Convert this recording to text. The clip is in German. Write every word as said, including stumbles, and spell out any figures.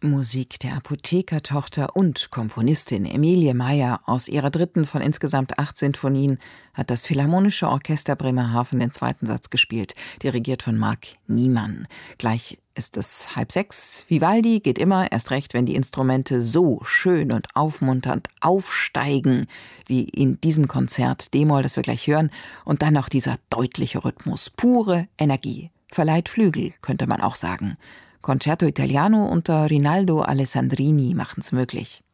Musik der Apothekertochter und Komponistin Emilie Meyer. Aus ihrer dritten von insgesamt acht Sinfonien hat das Philharmonische Orchester Bremerhaven den zweiten Satz gespielt, dirigiert von Marc Niemann. Gleich ist es halb sechs. Vivaldi geht immer, erst recht, wenn die Instrumente so schön und aufmunternd aufsteigen, wie in diesem Konzert D-Moll, das wir gleich hören. Und dann noch dieser deutliche Rhythmus, pure Energie. Verleiht Flügel, könnte man auch sagen. Concerto Italiano unter Rinaldo Alessandrini machen's möglich.